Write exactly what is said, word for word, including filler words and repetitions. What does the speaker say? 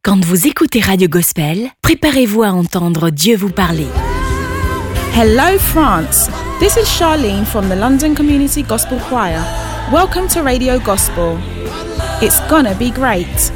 Quand vous écoutez Radio Gospel, préparez-vous à entendre Dieu vous parler. Hello France, this is Charlene from the London Community Gospel Choir. Welcome to Radio Gospel. It's gonna be great.